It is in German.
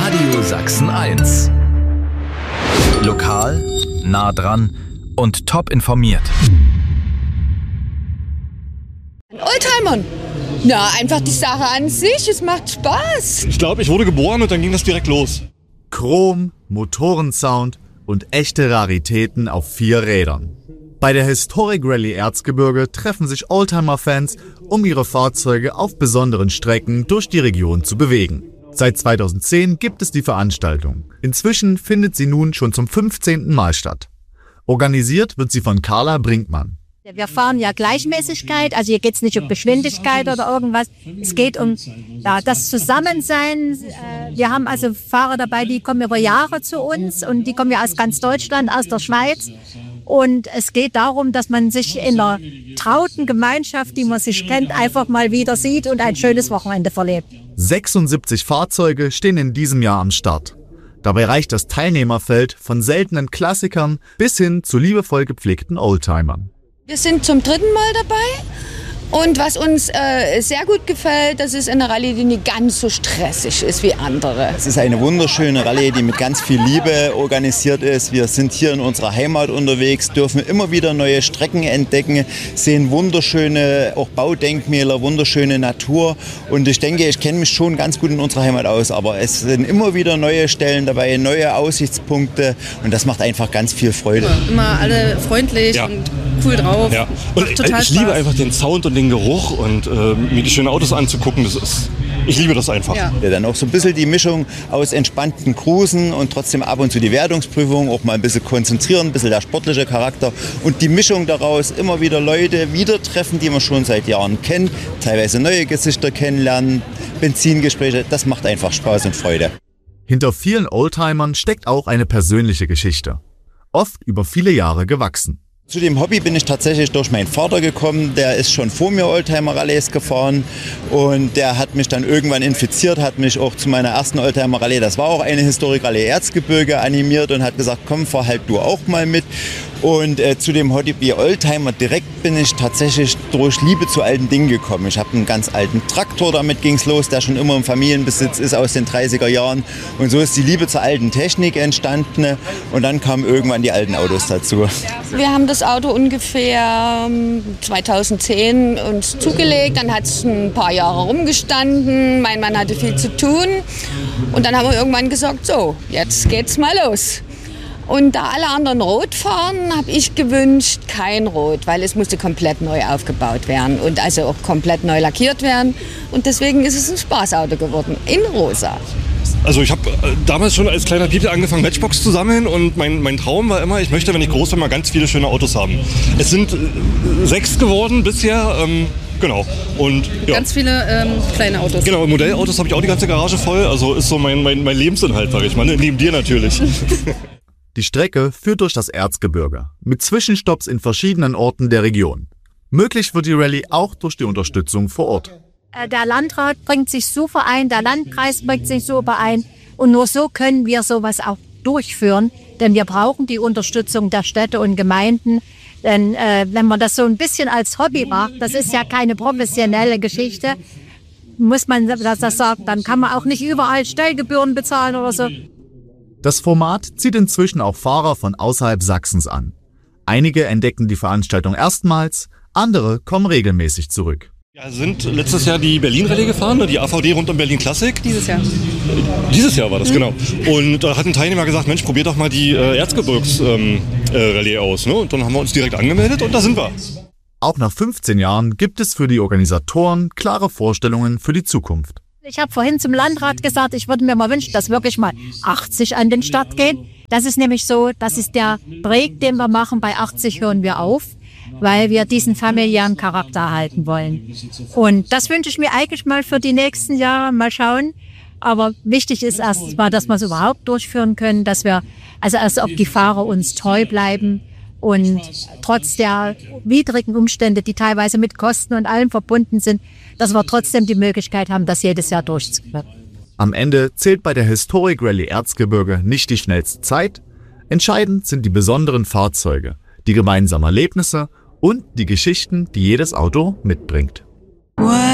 Radio Sachsen 1. Lokal, nah dran und top informiert. Oldtimern. Ja, einfach die Sache an sich, es macht Spaß. Ich glaube, ich wurde geboren und dann ging das direkt los. Chrom, Motorensound und echte Raritäten auf 4 Rädern. Bei der Historic Rallye Erzgebirge treffen sich Oldtimer-Fans, um ihre Fahrzeuge auf besonderen Strecken durch die Region zu bewegen. Seit 2010 gibt es die Veranstaltung. Inzwischen findet sie nun schon zum 15. Mal statt. Organisiert wird sie von Carla Brinkmann. Wir fahren ja Gleichmäßigkeit, also hier geht es nicht um Geschwindigkeit oder irgendwas. Es geht um das Zusammensein. Wir haben also Fahrer dabei, die kommen über Jahre zu uns und die kommen ja aus ganz Deutschland, aus der Schweiz. Und es geht darum, dass man sich in einer trauten Gemeinschaft, die man sich kennt, einfach mal wieder sieht und ein schönes Wochenende verlebt. 76 Fahrzeuge stehen in diesem Jahr am Start. Dabei reicht das Teilnehmerfeld von seltenen Klassikern bis hin zu liebevoll gepflegten Oldtimern. Wir sind zum 3. Mal dabei und was uns sehr gut gefällt, das ist eine Rallye, die nicht ganz so stressig ist wie andere. Es ist eine wunderschöne Rallye, die mit ganz viel Liebe organisiert ist. Wir sind hier in unserer Heimat unterwegs, dürfen immer wieder neue Strecken entdecken, sehen wunderschöne auch Baudenkmäler, wunderschöne Natur und ich denke, ich kenne mich schon ganz gut in unserer Heimat aus, aber es sind immer wieder neue Stellen dabei, neue Aussichtspunkte und das macht einfach ganz viel Freude. Immer alle freundlich und cool drauf. Ja. Und ich liebe einfach den Sound und den Geruch und mir die schönen Autos anzugucken. Ich liebe das einfach. Ja, dann auch so ein bisschen die Mischung aus entspannten Cruisen und trotzdem ab und zu die Wertungsprüfung, auch mal ein bisschen konzentrieren, ein bisschen der sportliche Charakter und die Mischung daraus immer wieder Leute wieder treffen, die man schon seit Jahren kennt, teilweise neue Gesichter kennenlernen, Benzingespräche, das macht einfach Spaß und Freude. Hinter vielen Oldtimern steckt auch eine persönliche Geschichte, oft über viele Jahre gewachsen. Zu dem Hobby bin ich tatsächlich durch meinen Vater gekommen, der ist schon vor mir Oldtimer-Rallyes gefahren und der hat mich dann irgendwann infiziert, hat mich auch zu meiner ersten Oldtimer-Rallye, das war auch eine Historic-Rallye Erzgebirge, animiert und hat gesagt, komm, fahr halt du auch mal mit. Und zu dem Hobby Oldtimer direkt bin ich tatsächlich durch Liebe zu alten Dingen gekommen. Ich habe einen ganz alten Traktor, damit ging es los, der schon immer im Familienbesitz ist aus den 30er Jahren. Und so ist die Liebe zur alten Technik entstanden und dann kamen irgendwann die alten Autos dazu. Wir haben das Auto ungefähr 2010 uns zugelegt, dann hat es ein paar Jahre rumgestanden, mein Mann hatte viel zu tun und dann haben wir irgendwann gesagt, so, jetzt geht's mal los. Und da alle anderen rot fahren, habe ich gewünscht, kein Rot, weil es musste komplett neu aufgebaut werden und also auch komplett neu lackiert werden. Und deswegen ist es ein Spaßauto geworden, in rosa. Also ich habe damals schon als kleiner Piepel angefangen, Matchbox zu sammeln und mein Traum war immer, ich möchte, wenn ich groß bin, mal ganz viele schöne Autos haben. Es sind 6 geworden bisher. Genau. Und, ja. Ganz viele kleine Autos. Genau, Modellautos habe ich auch die ganze Garage voll. Also ist so mein Lebensinhalt, sage ich mal. Neben dir natürlich. Die Strecke führt durch das Erzgebirge, mit Zwischenstopps in verschiedenen Orten der Region. Möglich wird die Rallye auch durch die Unterstützung vor Ort. Der Landrat bringt sich super ein, der Landkreis bringt sich super ein und nur so können wir sowas auch durchführen, denn wir brauchen die Unterstützung der Städte und Gemeinden. Denn wenn man das so ein bisschen als Hobby macht, das ist ja keine professionelle Geschichte, muss man das sagen, dann kann man auch nicht überall Stellgebühren bezahlen oder so. Das Format zieht inzwischen auch Fahrer von außerhalb Sachsens an. Einige entdecken die Veranstaltung erstmals, andere kommen regelmäßig zurück. Ja, sind letztes Jahr die Berlin-Rallye gefahren, die AVD rund um Berlin Classic. Dieses Jahr. Dieses Jahr war das, genau. Und da hat ein Teilnehmer gesagt, Mensch, probier doch mal die Erzgebirgs-Rallye aus. Ne? Und dann haben wir uns direkt angemeldet und da sind wir. Auch nach 15 Jahren gibt es für die Organisatoren klare Vorstellungen für die Zukunft. Ich habe vorhin zum Landrat gesagt, ich würde mir mal wünschen, dass wirklich mal 80 an den Start gehen. Das ist nämlich so, das ist der Break, den wir machen. Bei 80 hören wir auf, weil wir diesen familiären Charakter erhalten wollen. Und das wünsche ich mir eigentlich mal für die nächsten Jahre. Mal schauen. Aber wichtig ist erst mal, dass wir es überhaupt durchführen können, dass wir, also als ob die Fahrer uns treu bleiben und trotz der widrigen Umstände, die teilweise mit Kosten und allem verbunden sind, dass wir trotzdem die Möglichkeit haben, das jedes Jahr durchzuführen. Am Ende zählt bei der Historic Rallye Erzgebirge nicht die schnellste Zeit. Entscheidend sind die besonderen Fahrzeuge, die gemeinsamen Erlebnisse und die Geschichten, die jedes Auto mitbringt.